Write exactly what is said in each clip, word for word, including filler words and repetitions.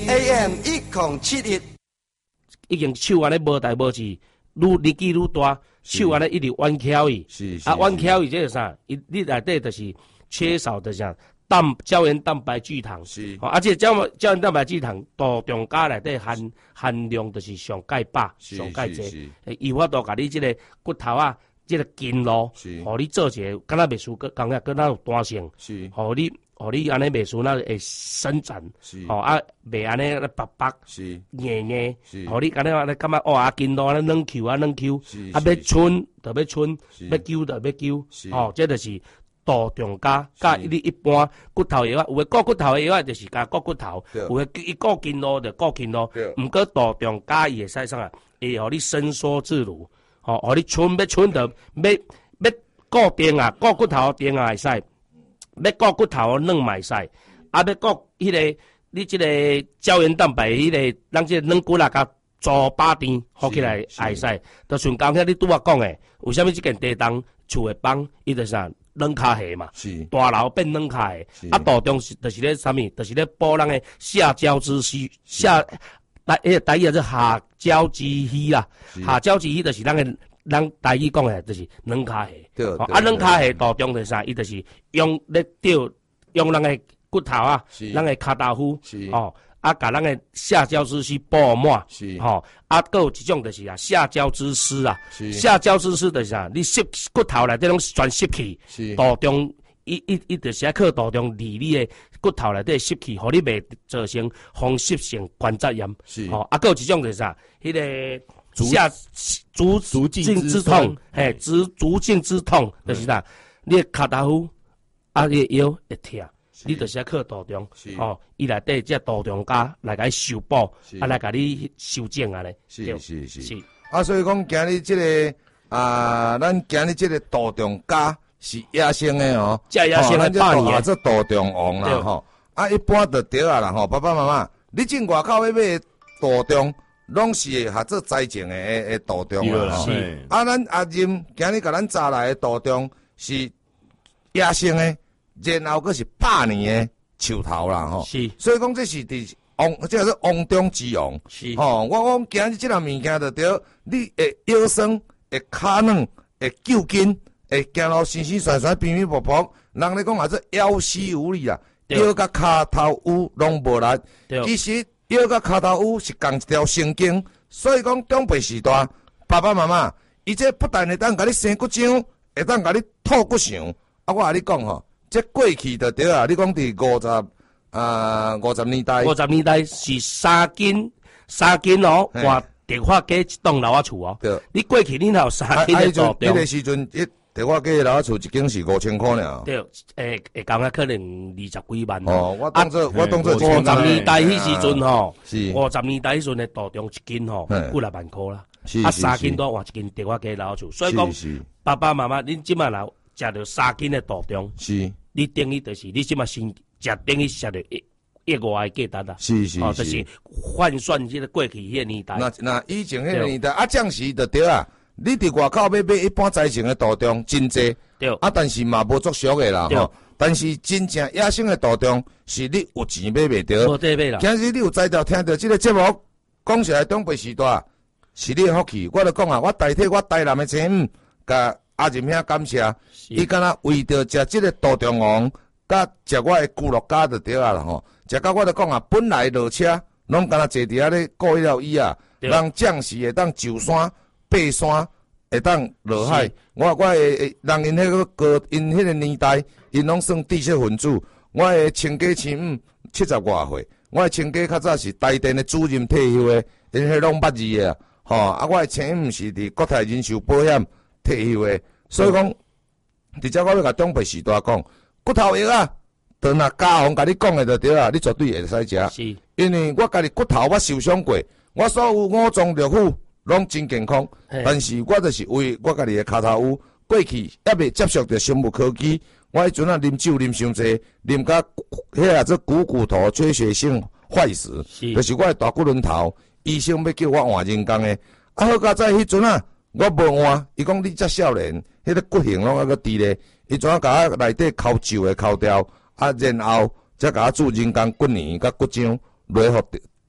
A M 一零七一， 已經手安尼無代無志，愈年紀愈大，手安尼一直彎翹伊，啊彎翹伊即個啥？伊你內底就是缺少的啥蛋膠原蛋白聚糖，是，哦，啊，這膠膠原蛋白聚糖大中加內底含含量就是上介百，上介濟，伊法度甲你即個骨頭啊，即個筋路，互你做一個，敢若袂輸個工業，敢若有彈性，是，互你。互你安尼袂輸，那會伸展，吼啊，袂安尼白白，硬硬，互你安尼安尼感覺哦啊，筋路安尼軟 Q 啊軟 Q，啊要伸就要伸，要揪就要揪，吼，這就是大中加加你一般骨頭藥啊，有誒顧骨頭誒藥啊，就是加顧骨頭，有誒伊顧筋路就顧筋路，毋過大中加伊會使啥啊？會互你伸縮自如，吼，互你伸要伸就要要固定啊，顧骨頭定啊會使。要顧骨頭軟嘛會使，啊要顧迄個你即個膠原蛋白迄個，咱即個軟骨啊甲做把甜好起來會使。就像剛才你拄我講誒，為蝦米即件地動厝誒幫伊就啥軟骹下嘛，大樓變軟骹下，啊大中是就是咧啥物，就是咧補咱誒下焦之虛，下台迄個台語叫下焦之虛啦，下焦之虛就是咱誒。咱台語講誒，就是軟骹下，啊軟骹下大中就是啥？伊就是用咧吊用咱誒骨頭啊，咱誒骹豆腐，哦，啊甲咱誒下焦之虛補滿，吼，啊閣有一種就是啊下焦之濕啊，下焦之濕就是啥？你濕骨頭內底攏全濕氣，大中伊伊伊就是啊靠大中離你誒骨頭內底濕氣，互你袂造成風濕性關節炎，吼，啊閣有一種就是啥？迄個。下足足胫之痛，嘿，足足胫之痛就是啥？你骹豆腐啊，你腰會痛，你就是要靠大中，哦，伊內底即大中加來甲伊修補，啊來甲你修正啊咧。是是是。 啊，所以講今日即個啊，咱今日即個大中加是野生誒哦， 即野生誒百年， 這大中王啦吼。啊，一般就對啊啦吼，爸爸媽媽，你進外口要買大中。攏是合作栽種誒誒誒大中啦吼，啊，咱阿任今日甲咱抓來誒大中是野生誒，然後閣是百年誒樹頭啦吼，是，所以講這是佇王，即係說王中之王，是，吼，我講今日即個物件就對，你會腰酸，會骹軟，會揪筋，會行路酸酸酸酸、偏偏噗噗，人咧講話做腰膝無力啊，腰甲骹頭有攏無力，其實。腰甲骹頭有是共一條神經，所以講長輩時代，爸爸媽媽，伊這不但會當甲你生骨漿，會當甲你吐骨腸。啊，我甲你講吼，這過去就對啊，你講佇五十啊五十年代， 五十年代是三間三間哦，換電話機一棟樓仔厝哦。對，你過去你哪有三間嘅大中？ 迄個時陣一。電話機樓厝一間是五千塊呢。對， 誒誒，講啊可能二十幾萬。 哦，我當做我當做五十年代迄時陣吼，五十年代迄陣嘅大中一間吼，幾來萬塊啦。啊，三間都換一間電話機樓厝，所以講爸爸媽媽，恁即馬來食到三間嘅大中，是，你等於就是你即馬先食等於食到一一外嘅價值啦。是是是，就是換算即個過去迄個年代。 那那以前迄個年代啊，將時就對啊。你佇外口要買一般栽種的大中真濟，啊，但是嘛無足俗的啦吼。但是真正野生的大中是你有錢買袂着。今日你有才調聽到這個節目，講起來長輩時代是你的福氣。我就講啊，我代替我台南的親母，甲阿任兄感謝，伊敢若為着食這個大中王，甲食我的咕嚕雞就對啊啦吼。食到我就講啊，本來落車攏敢若坐佇遐咧顧了伊啊，人將士會當上山。爬山會當落海，我我誒人因迄個個因迄個年代，因攏算知識分子。我誒親家親母七十外歲，我誒親家較早是台電誒主任退休誒，因迄攏捌字誒，吼啊！我誒親母是佇國泰人壽保險退休誒，所以講，直接我要甲長輩時代講，骨頭藥啊，當若家訪甲你講誒就對啊，你絕對會使食，是因為我家己骨頭我受傷過，我所有五臟六腑。攏真健康，但是我就是為我家己的骹頭有過去還未接觸着生物科技，我迄陣啊啉酒啉傷濟，啉甲迄個做股骨頭缺血性壞死，是就是我的大骨輪頭，醫生要叫我換人工的，啊好佳在迄陣啊，我無換，伊講你遮少年，迄個骨型攏還佫佇咧，伊怎啊甲我內底摳舊的摳掉，啊然後則甲我做人工骨泥甲骨漿，落互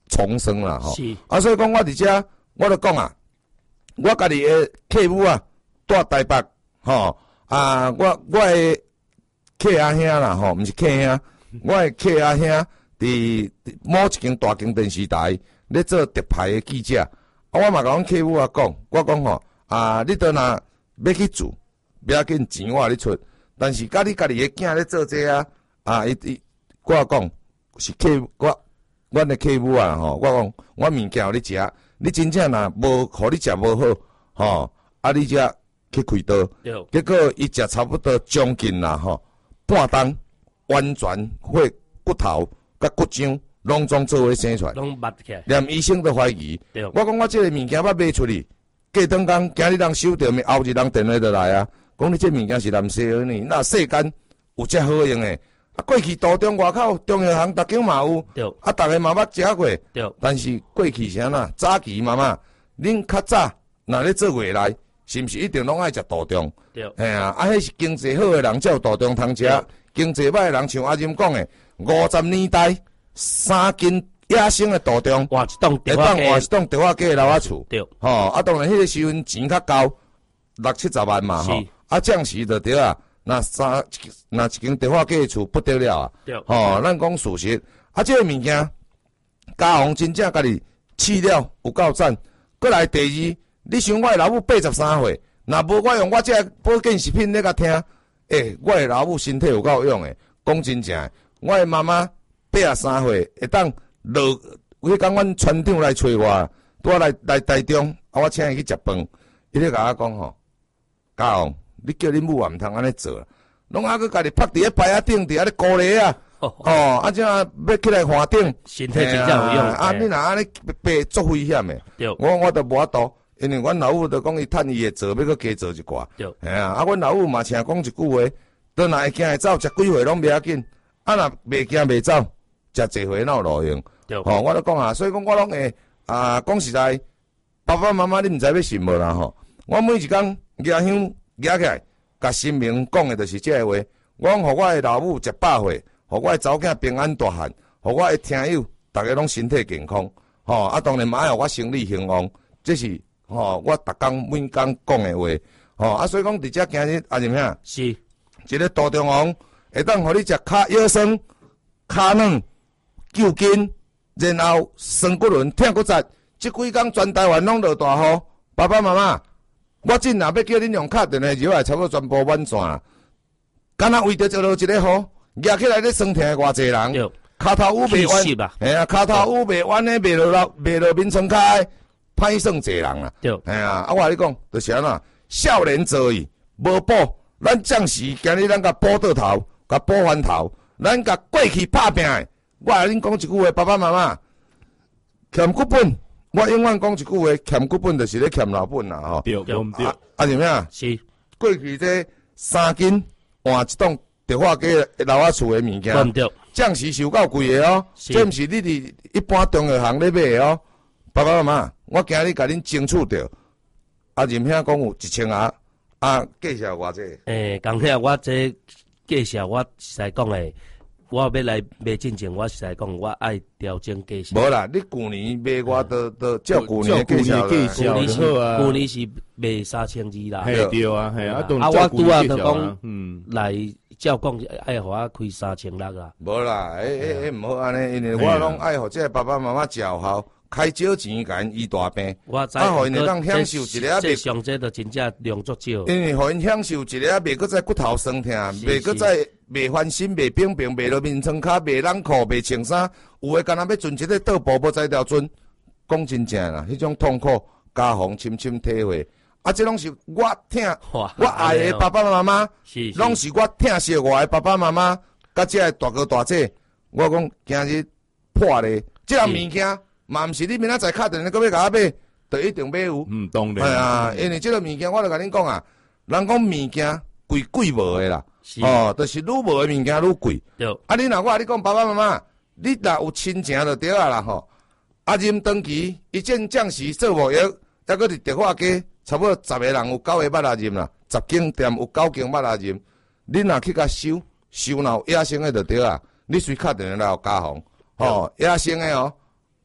重生啦吼。 是。 啊，所以讲我伫遮，我著讲啊，我家己诶客户啊，住台北吼啊，我我诶客阿兄啦吼，毋是客兄，我诶客阿兄伫某一间大间电视台咧做特派诶记者，啊，我嘛甲阮客户啊讲，我讲吼啊，你倒若要去住，不要紧钱我咧出，但是甲你家己诶囝咧做这啊，啊，伊伊我讲是客我。阮的客户啊，吼，我讲我物件互你食，你真正若无互你食无好，吼，啊，你才去开刀，结果伊食差不多将近啦，吼，半冬完全血骨头甲骨浆拢总做伙生出来， 拢捌起来， 连医生都怀疑。我讲我即个物件要卖出去，过当工今日人收到，咪后日人电话就来啊，讲你这物件是南西尔呢，那世间有遮好用诶。啊，过去道中外口中药行，逐间嘛有，啊，逐个嘛捌食过，但是过去啥呐？早期妈妈，恁较早若咧做月来，是毋是一定拢爱食道中？嘿啊，啊，迄是经济好诶人才有道中通食，经济歹诶人像阿任讲诶，五十年代三斤野生诶道中， 换一栋会当换一栋德华街诶老仔厝，吼，啊，当然迄个时阵钱较高，六七十万嘛，吼，啊，降时就对啊。那三那一间电话街厝不得了啊！吼，咱讲事实，啊，这个物件，家宏真正家己试了有够赞。过来第二，你想我老母八十三岁，若无我用我这保健食品咧甲听，诶、欸，我的老母身体有够用诶。讲真正，我的妈妈八十三岁，会当落，迄讲阮村长来找我，拄来来台中，啊，我请伊去食饭，伊咧甲我讲吼，家宏。你叫恁母也毋通安尼做，拢还佫家己趴伫咧牌仔顶，伫遐咧鼓励啊，哦，啊，这要起来山顶， 身体真正有用。 啊，你若安尼爬足危险诶，我我都无法度，因为阮老母都讲伊趁伊会做，要佫加做一寡，嘿啊，啊，阮老母嘛请讲一句话，倒若会惊会走，食几回拢袂要紧，啊，若袂惊袂走，食一回哪有路用？吼，我都讲啊，所以讲我拢会啊，讲实在，爸爸妈妈你毋知要信无啦吼，我每一工家乡。举起来，甲新民讲诶，就是这个话。我讲，互我诶老母一百岁，互我诶查某囝平安大汉，互我诶听友，逐个拢身体健康。吼、哦，啊，当然嘛爱互我生理兴旺，这是吼、哦、我逐工每工讲诶话。吼、哦，啊，所以讲伫遮今日阿仁兄， 是一个大中王会当互你食骹腰酸、骹软、救筋，然后酸骨轮、疼骨节，即几工全台湾拢落大雨，爸爸妈妈。我真若要叫恁用卡电话入来，差不多全部满线啦。敢若为着就落一个雨，举起来咧酸疼偌济人，骹头乌袂弯，嘿啊，骹头乌袂弯咧，袂落落，袂落面床骹，歹算济人啊。嘿啊，啊我甲你讲，就是安怎，少年做伊无补，咱将士今日咱甲补倒头，甲补翻头，咱甲过去拍拼诶。我甲恁讲一句话，爸爸妈妈，欠骨本。我永远讲一句话，欠骨本就是咧欠老本啦，吼。 对对对。 啊，啊是咩啊？是。过去这三斤换一栋德化街老仔厝的物件，暂时是有够贵的哦。这毋是你伫一般中药行咧买的哦。爸爸妈妈，我今日甲恁争取着，啊任兄讲有一千啊，啊介绍偌济。 诶，刚才我这介绍我实在讲诶。我要来卖进前，我实在讲，我爱调整价钱。 无啦，你旧年卖我都都照旧年价钱啦。 旧年是旧年是卖三千二啦。 系对啊，系啊， 啊，我拄啊就讲，嗯，来照讲爱互我开三千六啦。 无啦，诶诶诶，毋好安尼，因为我拢爱互这个爸爸妈妈照好。开少钱甲因医大病， 我知， 啊，互因会当享受一个啊， 袂上这都真正量足少。 因为互因享受一个啊，袂搁再骨头酸痛，袂搁再袂翻身、袂冰冰、袂落面床骹、袂冷裤、袂穿衫，有诶，干若要存一个倒步，无在条船。讲真正啦，迄种痛苦，家访深深体会。啊，这拢是我疼，我爱诶爸爸妈妈，拢是我疼惜我诶爸爸妈妈，甲这个大哥大姐。我讲今日破咧，这样物件。嘛毋是你明仔载敲电话，搁要甲我买，就一定买有。 嗯，当然。 系啊，因为即个物件，我著甲恁讲啊，人讲物件贵贵无诶啦，哦，就是愈无诶物件愈贵。对。啊，你若我甲你讲，爸爸妈妈，你若有亲情就对啊啦吼。阿任长期一见将士做无约，抑搁伫电话街，差不多十个人有九个捌阿任啦，十间店有九间捌阿任。你若去甲收，收若有野生诶就对啊。你随敲电话来互家访，吼，野生诶哦。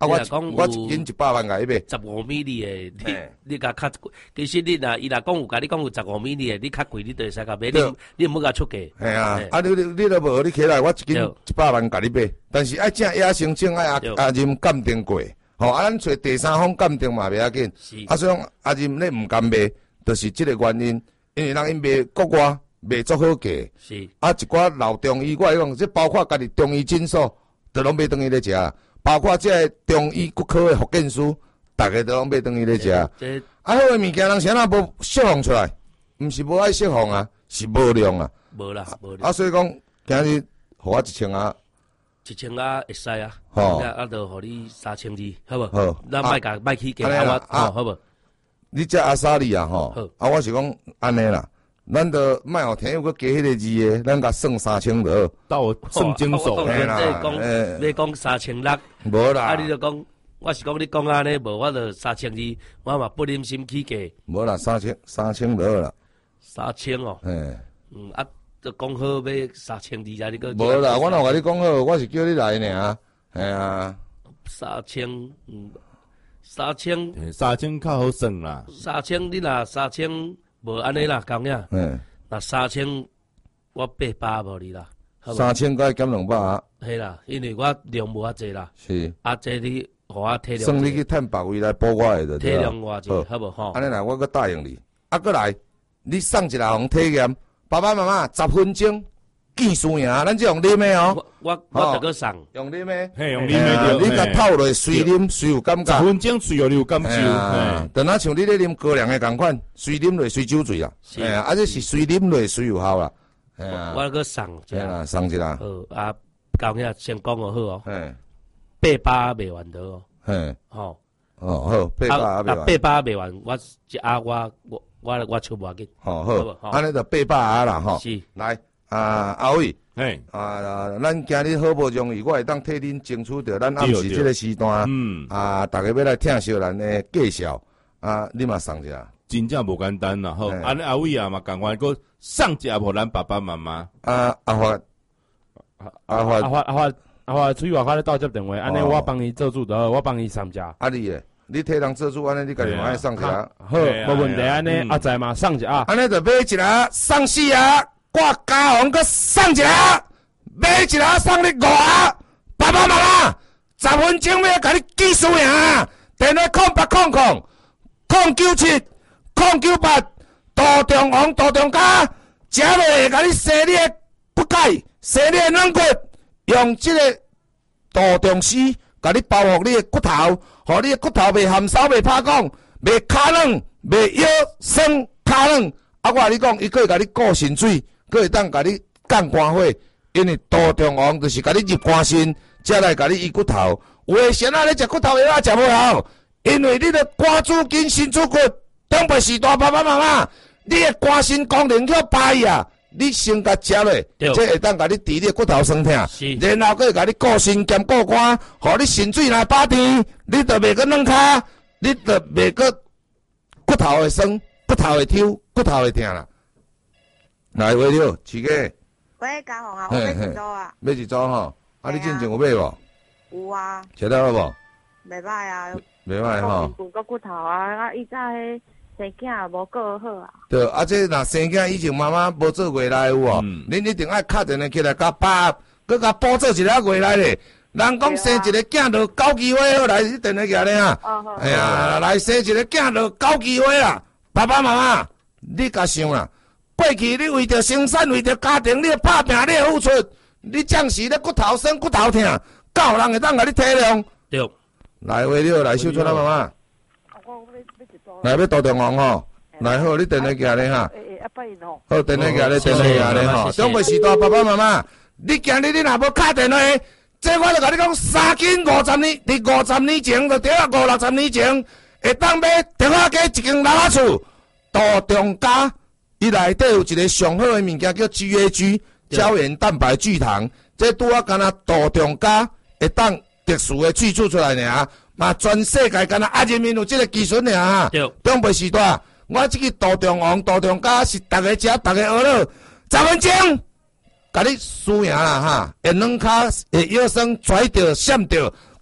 啊，我我一斤一百万甲伊买。 十五米里的，你你甲较，其实你若伊若讲有甲你讲有十五米里的，你较贵，你就会使甲买，你你毋好甲出价。 系啊，啊你你你都无，你起来我一斤一百万甲你买，但是爱正野生种爱阿阿任鉴定过，吼啊咱找第三方鉴定嘛袂要紧。啊所以讲阿任你毋甘卖，就是即个原因，因为人因卖国外卖足好价。是。啊一寡老中医，我来讲，即包括家己中医诊所，都拢买等于咧食。包括即个中医骨科的福建师，大家都拢买等于咧食。啊，好个物件人谁若无释放出来，毋是无爱释放啊，是无量啊。 无啦，无啦。 啊，所以讲今日互我一千啊， 一千啊会使啊。吼，啊，就互你三千二，好无？好，咱卖甲卖起价，啊我，好无？ 你这阿莎莉啊，吼，啊，我是讲安尼啦。咱着卖互天佑佫加迄个字诶，咱甲算三千落， 到算精数嘿啦。你讲三千六， 无啦。 啊，你着讲，我是讲你讲安尼，无我着三千二，我嘛不忍心起价。 无啦，三千三千落啦。 三千哦。嘿。嗯啊，着讲好要三千二才你个。 无啦，我若甲你讲好，我是叫你来尔。系啊。 三千，嗯，三千。 三千较好算啦。 三千你若三千。无安尼啦，讲呀，嗯，那三千我八百无你啦， 三千该减两百啊， 系啦，因为我量无遐济啦， 是， 啊，这你互我体谅， 算你去趁别位来补我的， 体谅我者，好无吼？ 安尼啦，我阁答应你，啊，阁来，你送一个互体验，爸爸妈妈十分钟见输赢，咱这用啉的哦， 我我我着个送， 用啉的， 嘿，用啉的， 你甲透落随啉随有感觉， 十分钟随有你有感受， 嘿，等下像你咧啉高粱的共款，随啉落随酒醉啦，哎呀，啊这是随啉落随有效啦， 哎呀，我个送， 对啦，送一啦， 好啊，讲遐先讲个好哦， 嘿， 八百卖完得哦， 嘿， 吼， 哦好，八百卖完， 八百卖完，我一鸭我我我我出无要紧， 好好，安尼就八百鸭啦，吼， 是， 来。啊，阿伟， 嘿， 啊，咱今日好不容易，我会当替恁争取到咱暗时这个时段，嗯，啊，大家要来听小咱的介绍，啊，你嘛送一下， 真正无简单啦，吼，安尼阿伟啊嘛，赶快个送一下互咱爸爸妈妈， 啊，阿发， 阿发，阿发，阿发，阿发，出去外口咧倒接电话，安尼我帮伊做主的，我帮伊送家。 啊你诶，你替人做主，安尼你家己嘛爱送一下， 好，无问题，安尼阿仔嘛送一下， 安尼就买一下送四啊。我家红佮送一个，买一个送你五个，爸爸妈妈，十分钟要甲你计输赢，电话空八空空，空九七，空九八，大中红大中家，食落会甲你洗你的骨钙，洗你的软骨，用这个大中丝甲你包覆你的骨头，互你的骨头袂含烧袂拍讲，袂卡软，袂腰酸卡软。啊，我甲你讲，伊可以甲你顾身水。佫会当甲你降肝火，因为大中王就是甲你入肝肾，才来甲你医骨头。有诶先仔咧食骨头药仔食无效，因为你的肝主筋、肾主骨，当辈时大爸爸妈妈，你诶肝肾功能较歹啊，你先甲食落，这会当甲你治你骨头酸痛，然后佫会甲你顾肾兼顾肝，互你肾水若饱甜，你就袂佫软骹，你就袂佫骨头会酸、骨头会抽、骨头会痛啦。来，喂了，饲鸡。 喂，家宏啊，我要一组啊。 要一组吼，啊，你之前有买无？ 有啊。 吃得好无？ 袂歹啊。 袂歹吼。 骨骨骨头啊，啊，伊早迄生囝无过好啊。 对，啊，这若生囝以前妈妈无做月内有无？恁一定爱敲电话起来甲爸，佮甲补做一个月内咧。人讲生一个囝就九支花好来，你电话起来啊。哦好。哎呀，来生一个囝就九支花啦，爸爸妈妈，你甲想啦。过去你为着生产，为着家庭，你拍拼，你付出，你暂时咧骨头酸、骨头痛，够人会当甲你体谅。 对， 来话了，来秀出来妈妈。来要大中王吼，来好，你电话寄咧哈。诶诶，啊拜喏。好，电话寄咧，电话寄咧吼。长辈时代爸爸妈妈，你今日你若无敲电话，这我就甲你讲，三斤五十年，伫五十年前就对啊，五六十年前会当买电话机一间老厝，大中家。伊内底有一个上好诶物件叫 G A G 胶原蛋白聚糖，这拄啊敢若大中家会当特殊诶萃取出来尔，嘛全世界敢若啊人民有即个技术尔哈。中辈时代，我即个大中王、大中家是逐个食、逐个学了，十分钟，甲你输赢啦哈！会软骹，会腰酸、拽着、闪着，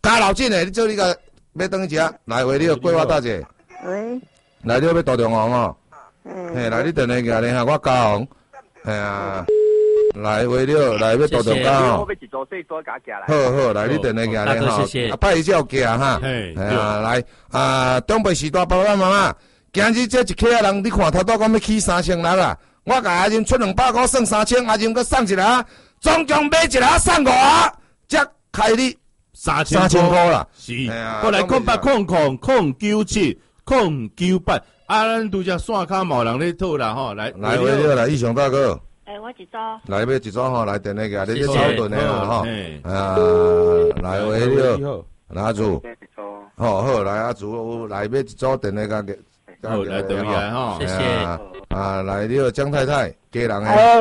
加老进诶，你做你个要等去食，来回你个过我大姐。 喂。 来，你要打电话哦。 嗯。 嘿，来你电话举咧，哈，我加红。嘿啊，来回了，来要打电话哦。好好，来你电话举咧哈，啊，拜一照举哈。嘿，啊，来啊，东北时代爸爸妈妈，今日这一客人，你看头拄讲要起三千人啊，我甲阿仁出两百块算三千，阿仁搁送一个，总共买一个送五个，才开你三千三千块啦。 是，过来空八空空空九七。空九八，啊，咱拄只线卡冇人咧讨啦吼，来来回了来，义雄大哥。 诶，我一组。 来要一组吼，来电那个，你去找顿的吼，啊，来回了，阿祖，好好来阿祖，来要一组电那个， 好来等一下吼， 谢谢， 啊，来了江太太，家人诶。